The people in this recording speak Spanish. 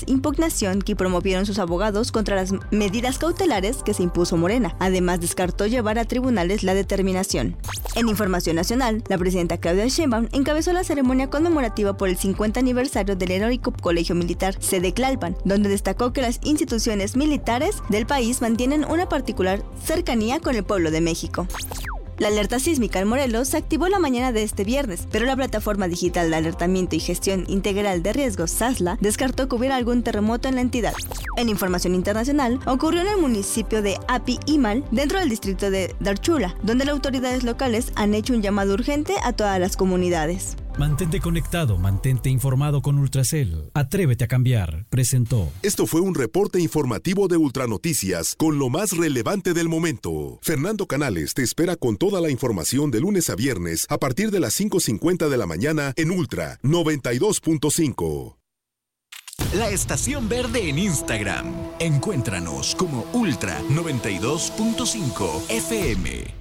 las impugnación que promovieron sus abogados contra las medidas cautelares que se impuso Morena. Además, descartó llevar a tribunales la determinación. En información nacional, la presidenta Claudia Sheinbaum encabezó la ceremonia conmemorativa por el 50 aniversario del heroico Colegio Militar sede Tlalpan, donde destacó que las instituciones militares del país mantienen una particular cercanía con el pueblo de México. La alerta sísmica en Morelos se activó la mañana de este viernes, pero la plataforma digital de alertamiento y gestión integral de riesgos SASLA descartó que hubiera algún terremoto en la entidad. En información internacional, ocurrió en el municipio de Api-Imal, dentro del distrito de Darchula, donde las autoridades locales han hecho un llamado urgente a todas las comunidades. Mantente conectado, mantente informado con Ultracel. Atrévete a cambiar, presentó. Esto fue un reporte informativo de Ultranoticias con lo más relevante del momento. Fernando Canales te espera con toda la información de lunes a viernes a partir de las 5:50 de la mañana en Ultra 92.5. La Estación Verde en Instagram. Encuéntranos como Ultra 92.5 FM.